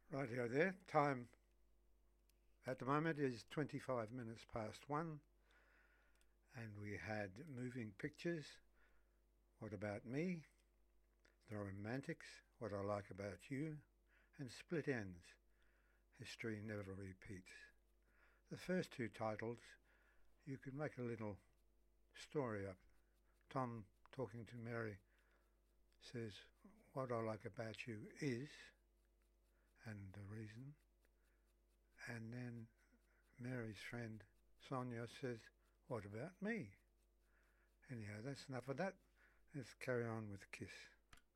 Rightio there. Time at the moment is 25 minutes past one, and we had moving pictures. What about me? The romantics. What I like about you. And split ends. History never repeats. The first two titles, you could make a little story up. Tom, talking to Mary, says, "What I like about you is," and the reason. And then Mary's friend Sonia says, "What about me?" Anyhow, that's enough of that. Let's carry on with the kiss.